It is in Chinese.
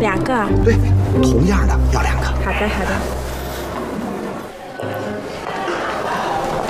2个。 对，同样的要2个。 好的，好的。